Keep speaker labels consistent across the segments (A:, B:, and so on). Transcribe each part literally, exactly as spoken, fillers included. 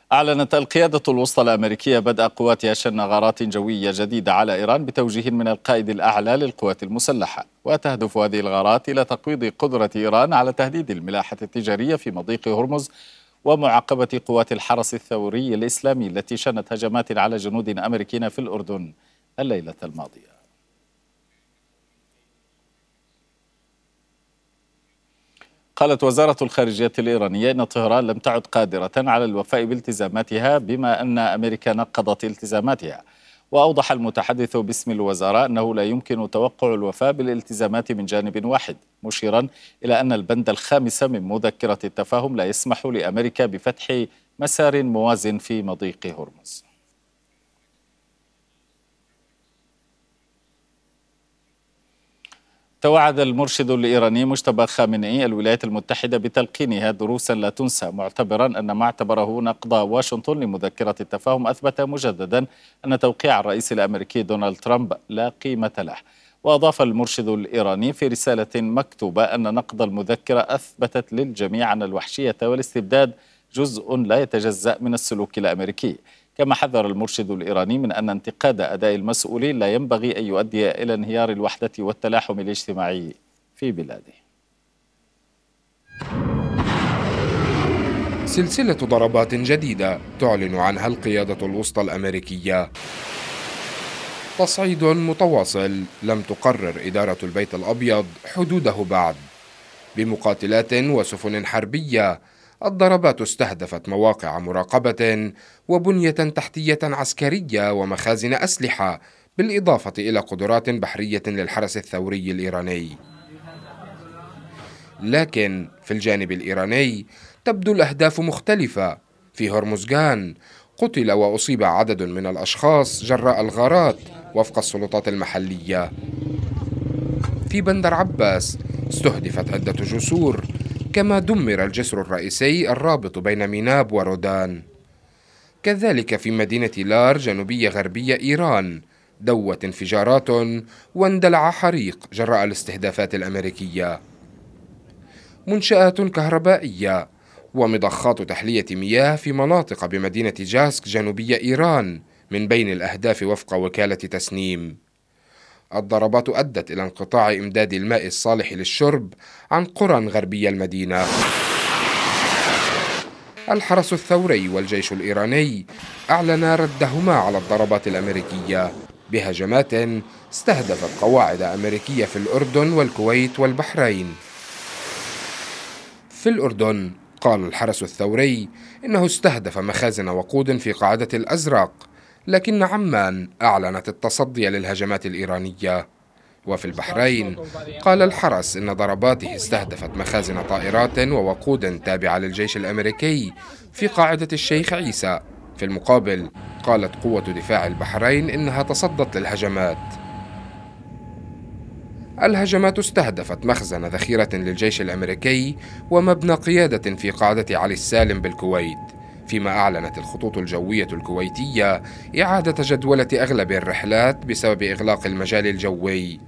A: أعلنت القيادة الوسطى الأمريكية بدء قواتها شن غارات جوية جديدة على إيران بتوجيه من القائد الأعلى للقوات المسلحة، وتهدف هذه الغارات إلى تقويض قدرة إيران على تهديد الملاحة التجارية في مضيق هرمز ومعاقبة قوات الحرس الثوري الإسلامي التي شنت هجمات على جنود أمريكيين في الأردن الليلة الماضية. قالت وزارة الخارجية الإيرانية أن طهران لم تعد قادرة على الوفاء بالتزاماتها بما أن أمريكا نقضت التزاماتها. وأوضح المتحدث باسم الوزارة أنه لا يمكن توقع الوفاء بالالتزامات من جانب واحد، مشيرا إلى أن البند الخامس من مذكرة التفاهم لا يسمح لأمريكا بفتح مسار موازن في مضيق هرمز. توعد المرشد الإيراني مجتبى خامنئي الولايات المتحدة بتلقينها دروسا لا تنسى، معتبرا أن ما اعتبره نقض واشنطن لمذكرة التفاهم أثبت مجددا أن توقيع الرئيس الأمريكي دونالد ترامب لا قيمة له. وأضاف المرشد الإيراني في رسالة مكتوبة أن نقض المذكرة أثبتت للجميع أن الوحشية والاستبداد جزء لا يتجزأ من السلوك الأمريكي. كما حذر المرشد الإيراني من أن انتقاد أداء المسؤولين لا ينبغي أن يؤدي إلى انهيار الوحدة والتلاحم الاجتماعي في بلاده.
B: سلسلة ضربات جديدة تعلن عنها القيادة الوسطى الأمريكية. تصعيد متواصل لم تقرر إدارة البيت الأبيض حدوده بعد. بمقاتلات وسفن حربية، الضربات استهدفت مواقع مراقبة وبنية تحتية عسكرية ومخازن أسلحة، بالإضافة إلى قدرات بحرية للحرس الثوري الإيراني. لكن في الجانب الإيراني تبدو الأهداف مختلفة. في هرمزغان قتل وأصيب عدد من الأشخاص جراء الغارات وفق السلطات المحلية. في بندر عباس استهدفت عدة جسور، كما دمر الجسر الرئيسي الرابط بين ميناب ورودان. كذلك في مدينة لار جنوبية غربية إيران دوت انفجارات واندلع حريق جراء الاستهدافات الأمريكية. منشآت كهربائية ومضخات تحلية مياه في مناطق بمدينة جاسك جنوبية إيران من بين الأهداف وفق وكالة تسنيم. الضربات أدت إلى انقطاع إمداد الماء الصالح للشرب عن قرى غربية المدينة. الحرس الثوري والجيش الإيراني أعلنا ردهما على الضربات الأمريكية بهجمات استهدفت قواعد أمريكية في الأردن والكويت والبحرين. في الأردن قال الحرس الثوري إنه استهدف مخازن وقود في قاعدة الأزرق، لكن عمان أعلنت التصدي للهجمات الإيرانية. وفي البحرين قال الحرس إن ضرباته استهدفت مخازن طائرات ووقود تابعة للجيش الأمريكي في قاعدة الشيخ عيسى. في المقابل قالت قوة دفاع البحرين إنها تصدت للهجمات. الهجمات استهدفت مخزن ذخيرة للجيش الأمريكي ومبنى قيادة في قاعدة علي السالم بالكويت، فيما أعلنت الخطوط الجوية الكويتية إعادة جدولة أغلب الرحلات بسبب إغلاق المجال الجوي.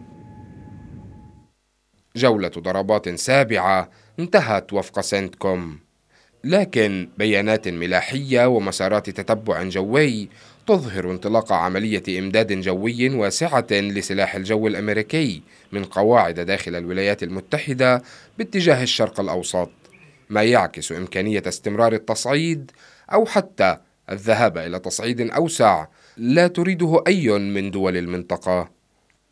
B: جولة ضربات سابعة انتهت وفق سنتكوم، لكن بيانات ملاحية ومسارات تتبع جوي تظهر انطلاق عملية إمداد جوي واسعة لسلاح الجو الأمريكي من قواعد داخل الولايات المتحدة باتجاه الشرق الأوسط، ما يعكس إمكانية استمرار التصعيد أو حتى الذهاب إلى تصعيد أوسع لا تريده أي من دول المنطقة.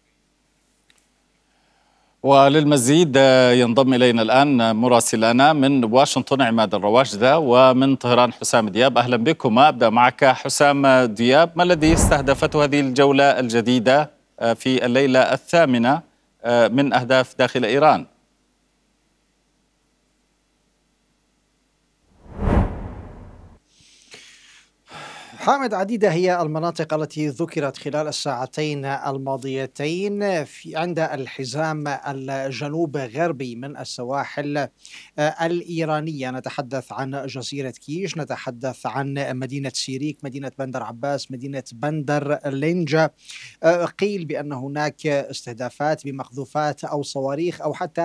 A: وللمزيد ينضم إلينا الآن مراسلنا من واشنطن عماد الرواجدة، ومن طهران حسام دياب. أهلا بكم. أبدأ معك حسام دياب، ما الذي استهدفته هذه الجولة الجديدة في الليلة الثامنة من أهداف داخل إيران؟
C: حامد، عديدة هي المناطق التي ذكرت خلال الساعتين الماضيتين في عند الحزام الجنوب غربي من السواحل الإيرانية. نتحدث عن جزيرة كيش، نتحدث عن مدينة سيريك، مدينة بندر عباس، مدينة بندر لينجا. قيل بأن هناك استهدافات بمقذوفات أو صواريخ أو حتى